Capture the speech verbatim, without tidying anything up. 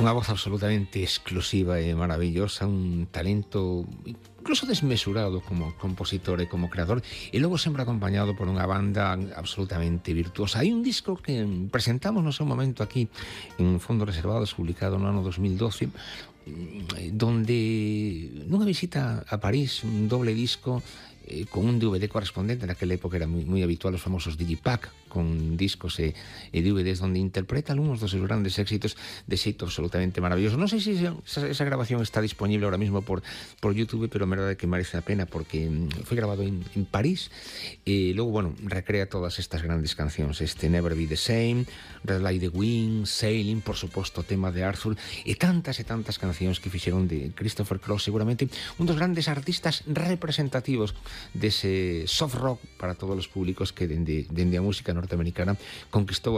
Unha voz absolutamente exclusiva e maravillosa, un talento incluso desmesurado como compositor e como creador, e logo sempre acompañado por unha banda absolutamente virtuosa. Hai un disco que presentamos no seu momento aquí en Fondos Reservados, publicado no ano dos mil doce, donde nunha visita a París, un doble disco eh, con un D V D correspondente. Naquela época era moi, moi habitual os famosos Digipack con discos e, e D V Ds donde interpreta algúns dos seus grandes éxitos de xeito absolutamente maravilloso. Non sei se esa, esa grabación está disponible ahora mismo por, por YouTube, pero a verdade é que merece a pena porque foi grabado en, en París e logo, bueno, recrea todas estas grandes cancións, este Never Be The Same, Red Like The Wind, Sailing, por suposto, o tema de Arthur e tantas e tantas cancións que fixeron de Christopher Cross, seguramente un dos grandes artistas representativos dese soft rock para todos os públicos que dende, dende a música norteamericana conquistou